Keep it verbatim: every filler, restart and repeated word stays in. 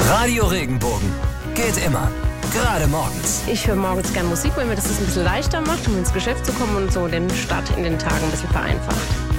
Radio Regenbogen geht immer. Gerade morgens. Ich höre morgens gern Musik, weil mir das ein bisschen leichter macht, um ins Geschäft zu kommen und so den Start in den Tagen ein bisschen vereinfacht.